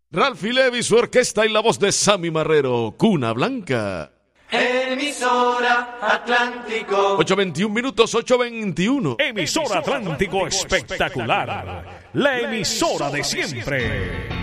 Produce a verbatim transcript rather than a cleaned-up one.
Ralphie Levi, su orquesta y la voz de Sammy Marrero, Cuna Blanca. Emisora Atlántico. ocho veintiún minutos, ocho veintiuno. Emisora Atlántico espectacular. La emisora de siempre.